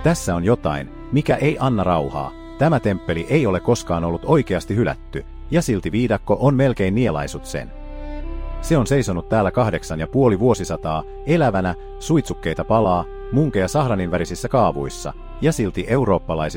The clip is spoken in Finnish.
Tässä on jotain, mikä ei anna rauhaa. Tämä temppeli ei ole koskaan ollut oikeasti hylätty, ja silti viidakko on melkein nielaisut sen. Se on seisonut täällä 8,5 vuosisataa, elävänä, suitsukkeita palaa, munkeja sahranin värisissä kaavuissa, ja silti eurooppalaisissa